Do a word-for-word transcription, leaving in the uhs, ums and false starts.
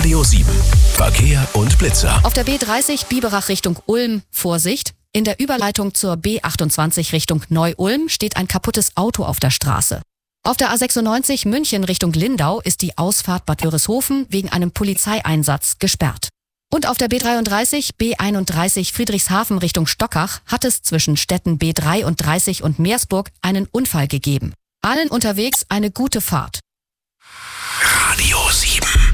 Radio sieben. Verkehr und Blitzer. Auf der B dreißig Biberach Richtung Ulm, Vorsicht. In der Überleitung zur B achtundzwanzig Richtung Neu-Ulm steht ein kaputtes Auto auf der Straße. Auf der A sechsundneunzig München Richtung Lindau ist die Ausfahrt Bad Wörishofen wegen einem Polizeieinsatz gesperrt. Und auf der B dreiunddreißig B einunddreißig Friedrichshafen Richtung Stockach hat es zwischen Städten B dreiunddreißig und Meersburg einen Unfall gegeben. Allen unterwegs eine gute Fahrt. Radio sieben.